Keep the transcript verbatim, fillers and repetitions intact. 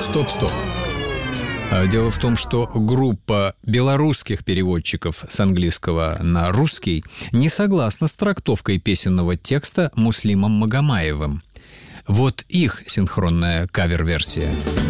Стоп, стоп. Дело в том, что группа белорусских переводчиков с английского на русский не согласна с трактовкой песенного текста Муслимом Магомаевым. Вот их синхронная кавер-версия.